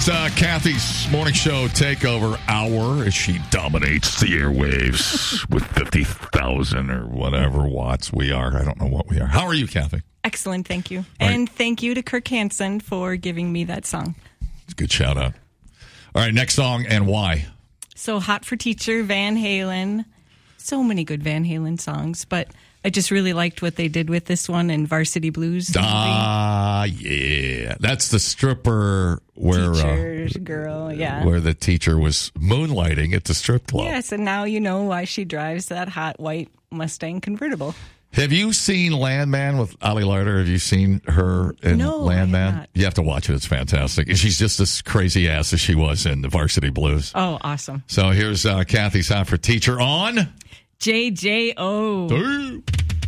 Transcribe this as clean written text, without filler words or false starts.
Kathy's morning show takeover hour as she dominates the airwaves with 50,000 or whatever watts we are. I don't know what we are. How are you, Kathy? Excellent, thank you. All and thank you to Kirk Hansen for giving me that song. It's a good shout out. All right, next song and why? So Hot for Teacher, Van Halen. So many good Van Halen songs, but I just really liked what they did with this one in Varsity Blues. Yeah. That's the stripper where Teacher's girl, yeah. where the teacher was moonlighting at the strip club. Yes, and now you know why she drives that hot white Mustang convertible. Have you seen Landman with Ali Larter? Have you seen her in Landman? I have not. You have to watch it. It's fantastic. And she's just as crazy ass as she was in the Varsity Blues. Oh, awesome. So here's Kathy's Hot for Teacher on JJO.